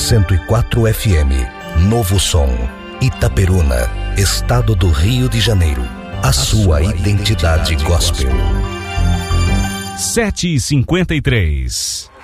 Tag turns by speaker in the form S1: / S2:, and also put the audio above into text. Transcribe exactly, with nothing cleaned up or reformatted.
S1: cento e quatro F M. Novo Som. Itaperuna, Estado do Rio de Janeiro. A sua identidade gospel.
S2: sete e cinquenta e três.